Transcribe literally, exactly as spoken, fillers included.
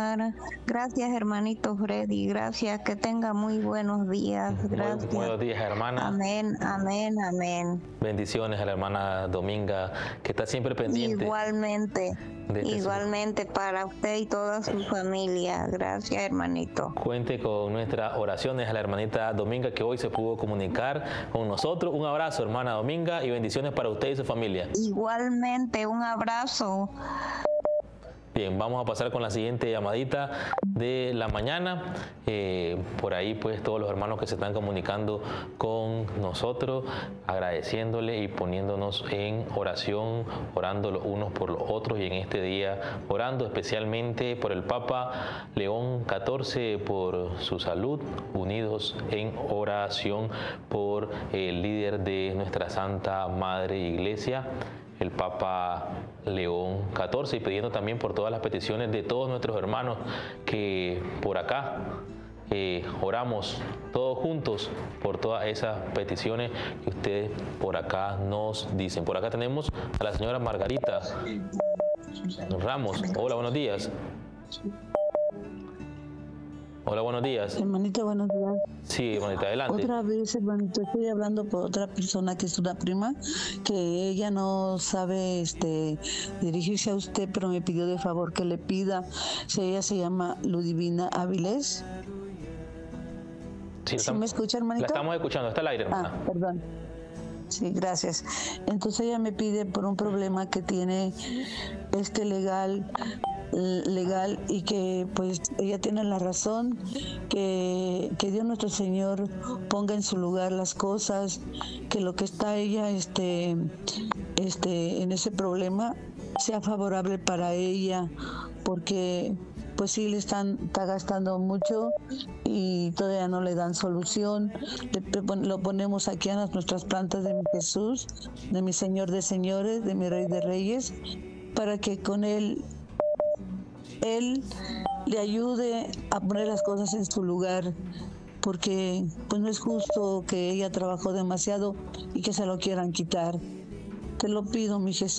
orar. Gracias, hermanito Freddy. Gracias. Que tenga muy buenos días. Gracias. Muy buenos días, hermana. Amén, amén, amén. Bendiciones a la hermana Dominga, que está siempre pendiente. Igualmente. de este Igualmente para usted y toda su familia. Gracias, hermanito. Cuente con nuestras oraciones a la hermanita Dominga, que hoy se pudo comunicar con nosotros. Un abrazo, hermana Dominga, y bendiciones para usted y su familia. Igualmente, un abrazo. Bien, vamos a pasar con la siguiente llamadita de la mañana. Eh, por ahí, pues, todos los hermanos que se están comunicando con nosotros, agradeciéndole y poniéndonos en oración, orando los unos por los otros, y en este día orando especialmente por el Papa León catorce, por su salud, unidos en oración por el líder de nuestra Santa Madre Iglesia, el Papa León catorce, y pidiendo también por todas las peticiones de todos nuestros hermanos que por acá eh, oramos todos juntos por todas esas peticiones que ustedes por acá nos dicen. Por acá tenemos a la señora Margarita Ramos. Hola, buenos días. Hola, buenos días. Hermanito, buenos días. Sí, hermanita, adelante. Otra vez, hermanito, estoy hablando por otra persona que es una prima, que ella no sabe este dirigirse a usted, pero me pidió de favor que le pida. Si ella se llama Ludivina Áviles. Sí, ¿Sí me escucha, hermanito? La estamos escuchando, está al aire, hermana. Ah, perdón. Sí, gracias. Entonces ella me pide por un problema que tiene este legal legal y que pues ella tiene la razón, que, que Dios nuestro Señor ponga en su lugar las cosas, que lo que está ella este, este, en ese problema sea favorable para ella, porque pues sí le están está gastando mucho y todavía no le dan solución. Le, lo ponemos aquí a nuestras plantas de mi Jesús, de mi Señor de señores, de mi Rey de reyes, para que con él Él le ayude a poner las cosas en su lugar, porque pues no es justo que ella trabajó demasiado y que se lo quieran quitar. Te lo pido, mi Jesús.